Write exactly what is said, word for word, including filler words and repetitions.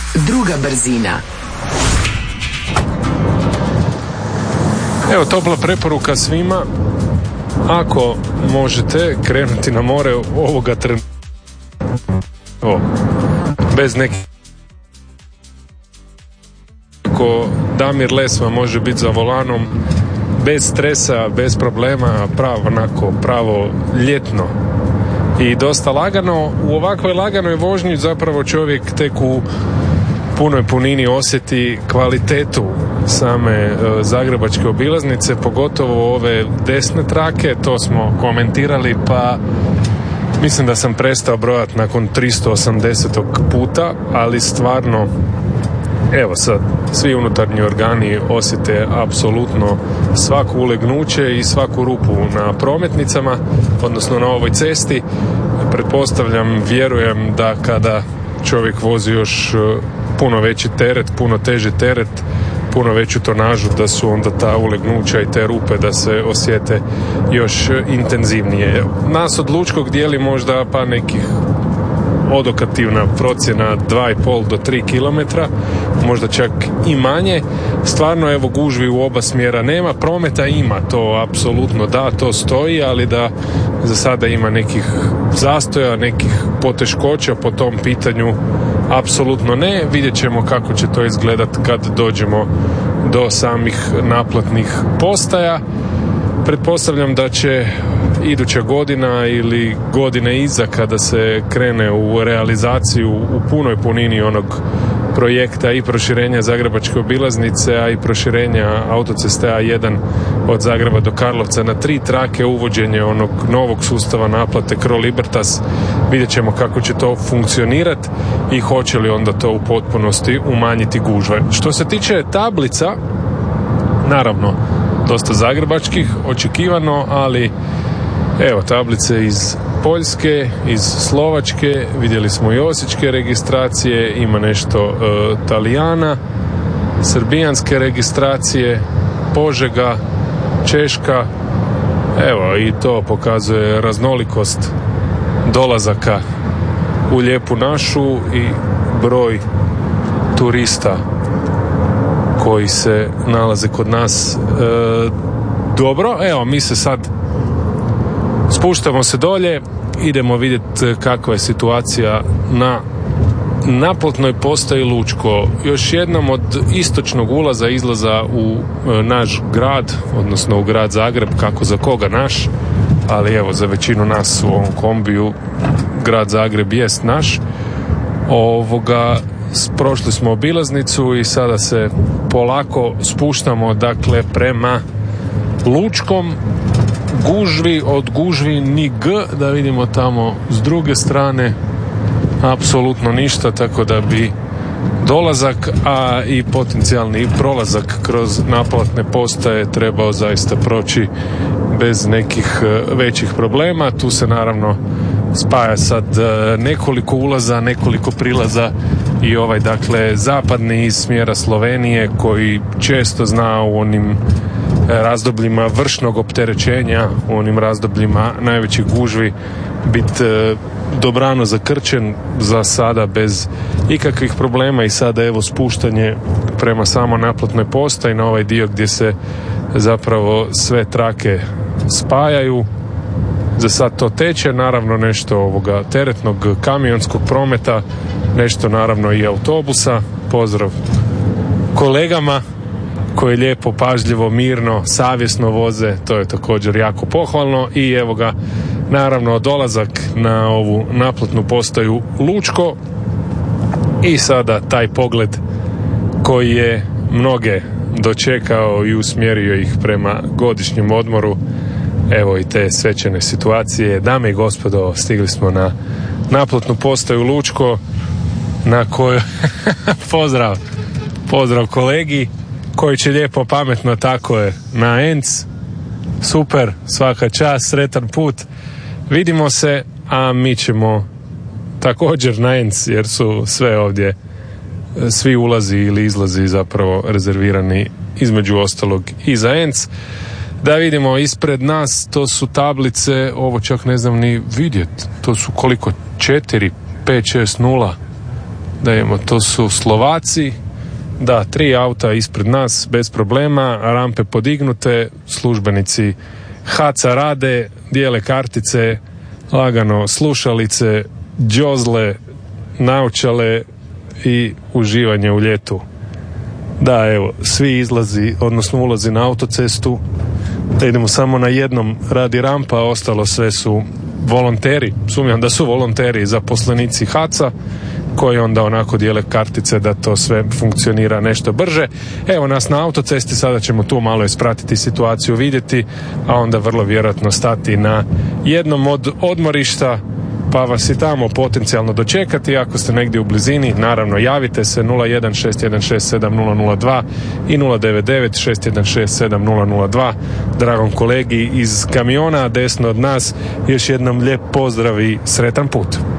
Druga brzina. Evo, topla preporuka svima, ako možete krenuti na more ovoga trenutka, bez nekih, ako Damir Les vam može biti za volanom, bez stresa, bez problema, pravo onako, pravo ljetno i dosta lagano. U ovakvoj laganoj vožnji zapravo čovjek tek u punoj punini osjeti kvalitetu same e, zagrebačke obilaznice, pogotovo ove desne trake. To smo komentirali, pa mislim da sam prestao brojati nakon tristo osamdesetog puta, ali stvarno, evo sad, svi unutarnji organi osjete apsolutno svako ulegnuće i svaku rupu na prometnicama, odnosno na ovoj cesti. Pretpostavljam, vjerujem da kada čovjek vozi još puno veći teret, puno teži teret, puno veću tonažu, da su onda ta ulegnuća i te rupe da se osjete još intenzivnije. Nas od Lučkog dijeli možda pa nekih odokativna procjena dva i pol do tri kilometra, možda čak i manje. Stvarno, evo, gužvi u oba smjera nema, prometa ima, to apsolutno da, to stoji, ali da za sada ima nekih zastoja, nekih poteškoća po tom pitanju, apsolutno ne. Vidjet ćemo kako će to izgledat kad dođemo do samih naplatnih postaja. Pretpostavljam da će iduća godina ili godine iza, kada se krene u realizaciju u punoj punini onog projekta i proširenja zagrebačke obilaznice, a i proširenja autoceste A jedan od Zagreba do Karlovca na tri trake, uvođenje onog novog sustava naplate Cro Libertas, vidjet ćemo kako će to funkcionirati i hoće li onda to u potpunosti umanjiti gužve. Što se tiče tablica, naravno, dosta zagrebačkih, očekivano, ali evo, tablice iz Poljske, iz Slovačke, vidjeli smo i osječke registracije, ima nešto e, Talijana, srbijanske registracije, Požega, Češka, evo, i to pokazuje raznolikost dolazaka u lijepu našu i broj turista koji se nalaze kod nas. E, dobro, evo, mi se sad spuštamo se dolje, idemo vidjeti kakva je situacija na naplatnoj postaji Lučko. Još jednom od istočnog ulaza izlaza u e, naš grad, odnosno u grad Zagreb, kako za koga naš, ali evo, za većinu nas u ovom kombiju grad Zagreb jest naš. Ovoga, prošli smo obilaznicu i sada se polako spuštamo, dakle, prema Lučkom. Gužvi, od gužvi ni G, da vidimo tamo s druge strane apsolutno ništa, tako da bi dolazak, a i potencijalni prolazak kroz naplatne postaje trebao zaista proći bez nekih većih problema. Tu se naravno spaja sad nekoliko ulaza, nekoliko prilaza i ovaj, dakle, zapadni iz smjera Slovenije, koji često zna u onim razdobljima vršnog opterećenja, u onim razdobljima najvećih gužvi biti e, dobrano zakrčen, za sada bez ikakvih problema. I sada evo spuštanje prema samo naplatnoj postaji na ovaj dio gdje se zapravo sve trake spajaju. Za sad to teče, naravno nešto ovoga teretnog kamionskog prometa, nešto naravno i autobusa. Pozdrav kolegama koji lijepo, pažljivo, mirno, savjesno voze, to je također jako pohvalno. I evo ga, naravno, dolazak na ovu naplatnu postaju Lučko i sada taj pogled koji je mnoge dočekao i usmjerio ih prema godišnjem odmoru. Evo i te svečane situacije. Dame i gospodo, stigli smo na naplatnu postaju Lučko, na kojoj pozdrav pozdrav kolegi koji će lijepo, pametno, tako je, na E N C. Super, svaka čast, sretan put. Vidimo se, a mi ćemo također na E N C, jer su sve ovdje, svi ulazi ili izlazi zapravo rezervirani između ostalog i za E N C. Da vidimo ispred nas, to su tablice, ovo čak ne znam ni vidjeti, to su koliko, četiri, pet, šest, nula, da imamo, to su Slovaci, da, tri auta ispred nas, bez problema, rampe podignute, službenici ha ce a rade, dijele kartice, lagano slušalice, džozle, naočale i uživanje u ljetu. Da, evo, svi izlazi, odnosno ulazi na autocestu, da idemo samo na jednom radi rampa, a ostalo sve su volonteri, sumnjam da su volonteri, zaposlenici ha ce a, koji onda onako dijele kartice da to sve funkcionira nešto brže. Evo nas na autocesti, sada ćemo tu malo ispratiti situaciju, vidjeti, a onda vrlo vjerojatno stati na jednom od odmorišta, pa vas i tamo potencijalno dočekati. Ako ste negdje u blizini, naravno javite se nula jedan šest jedan šest sedam nula nula dva i nula devet devet šest jedan šest sedam nula nula dva. Dragom kolegi iz kamiona desno od nas još jednom lijep pozdrav i sretan put.